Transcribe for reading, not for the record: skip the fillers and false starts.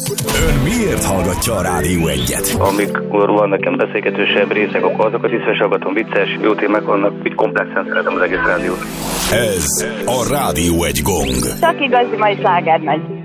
Ön miért hallgatja a Rádió 1-et? Amikor vannak ilyen beszélgetősebb részek, akkor azokat is hallgatom, vicces, jó témák vannak, úgy komplexen szeretem az egész rádiót. Ez a Rádió 1 gong. Csak igazi mai sláger megy.